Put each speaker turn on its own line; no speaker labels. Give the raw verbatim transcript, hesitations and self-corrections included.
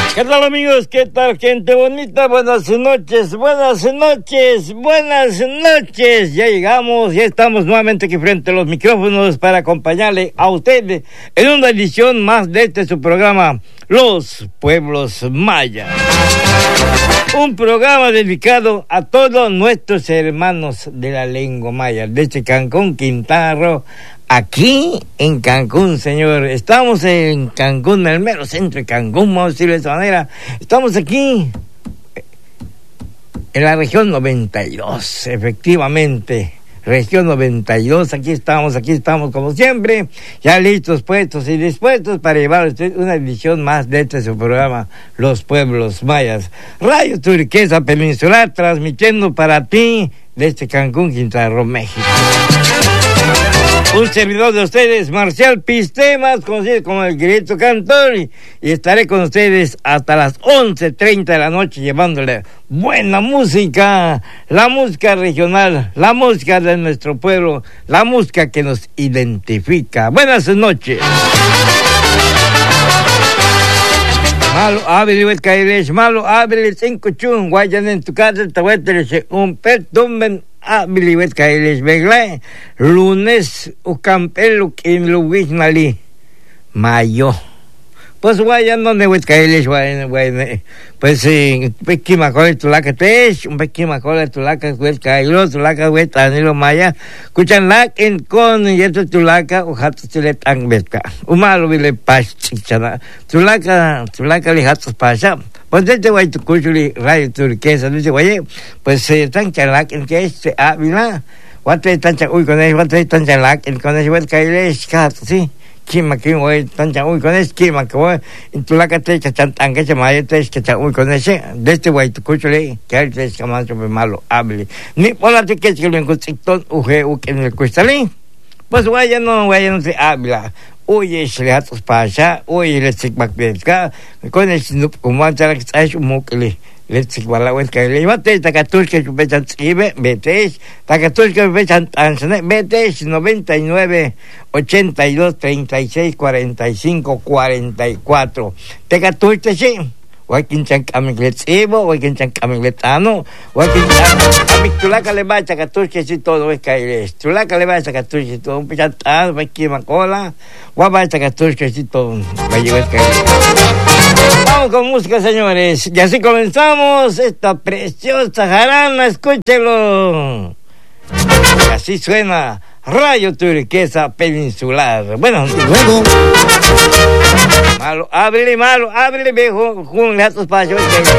¿Qué tal, amigos? ¿Qué tal, gente bonita? Buenas noches, buenas noches, buenas noches. Ya llegamos, ya estamos nuevamente aquí frente a los micrófonos para acompañarle a usted en una edición más de este su programa, Los Pueblos Mayas. Un programa dedicado a todos nuestros hermanos de la lengua maya, desde Cancún, Quintana Roo. Aquí en Cancún, señor, estamos en Cancún, en el mero centro de Cancún, vamos a decirlo de esta manera. Estamos aquí en la región noventa y dos, efectivamente, región noventa y dos, aquí estamos, aquí estamos como siempre, ya listos, puestos y dispuestos para llevar a usted una edición más de este su programa, Los Pueblos Mayas. Radio Turquesa Peninsular, transmitiendo para ti desde Cancún, Quintana Roo, México. Un servidor de ustedes, Marcial Piste, más conocido como el Grito Cantor, y, y estaré con ustedes hasta las once treinta de la noche llevándole buena música, la música regional, la música de nuestro pueblo, la música que nos identifica. Buenas noches. Malo habili wet kailesh, malo habili cinco chun, guayan en tu casa, te voy a tener un pertumben. Ah, biliwet kailes begle lunes ucampelo en Luis Nali mayo. Pues vayan donde wet kailes vayan, pues sí, pequima cola tulaca tesh, un pequima cola tulaca wet kailo tulaca wet anilo maya, escuchan la en con y esto tulaca o hato tilet angbetka. Umalo bile pas chichana. Tulaca tulaca li hatos pasha. Pues desde guay tu cuchuli radio turquesa, dice guay, pues se están chalac en que este Ávila, guate tan uy con eso, guate tan chalac en con eso, guate sí, quima que voy tan uy con eso, quima que voy, en tu laca te echan tan que se maya te echan uy con ese, desde guay tu cuchuli, que hay tres camas sobre malo, hable, ni por la que es que lo encontré uje uke en el cristalín, pues guay ya no, guay ya no se Ávila. Oye, se le hatos para allá, oye, le se macbezca, con el snup, como antes la que está hecho mucle, le se va la huesca, le llevate, tacatus que se pesan tribe, vete, tacatus que se pesan tansane, vete, noventa y nueve, ochenta y dos, treinta y seis, cuarenta y cinco, cuarenta y cuatro, tacatus que sí. Wakin chan kamiglet ebo, wakin chan kamiglet ano, wakin chan tulaca le bacha catorce si todo es caires, tulaca le bacha catorce si todo un pichatán, waki macola, wabacha catorce si todo, vaya es caires. Vamos con música, señores, y así comenzamos esta preciosa jarana, escúchelo. Y así suena Radio Turquesa Peninsular. Bueno, luego. Malo, ábrele, malo, ábrele, viejo, con gatos para yo.